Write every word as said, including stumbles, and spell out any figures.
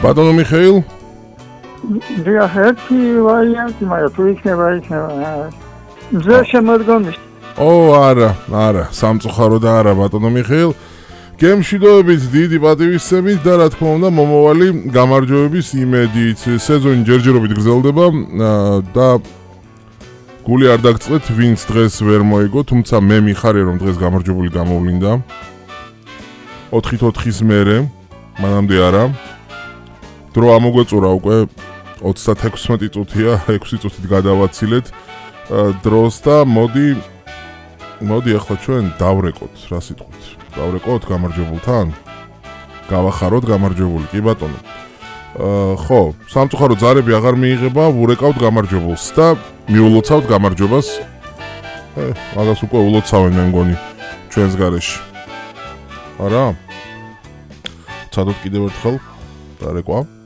ბატონო მიხეილ? დიახ, ერთი ვარიანტი, მაგრამ თუ იქნება, იქნება. მზე შემოდგომის. ო, არა, არა, სამწუხარო და არა, ბატონო მიხეილ. გემშვიდობებით, დიდი პატივისცემით და რა თქმა უნდა, მომავალი გამარჯვებების იმედით. სეზონი ჯერჯერობით გრძელდება და გული არ დაგწყეთ, ვინც დღეს ვერ მოიგო, თუმცა მე მიხარია, რომ დღეს გამარჯვებული გამოვლინდა. ოთხით ოთხის მერე, მანამდე არა. დრო ამოგვეწურა უკვე ოცდათექვსმეტი წუთია, ექვსი წუთით გადავაცილეთ დროს და მოდი მოდი ახლა ჩვენ დავრეკოთ, რა სიტყვით. დავრეკოთ გამარჯვებულთან? გავახაროთ გამარჯვებული, კი ბატონო. აა ხო, სამწუხარო ზარები აღარ მიიღება, ვურეკავთ გამარჯვებულს და მიულოცავთ გამარჯვებას. ე, მაგას უკვე ულოცავენ მე მგონი ჩვენს გარეშე. არა? ცადოთ კიდევ ერთხელ დარეკვა.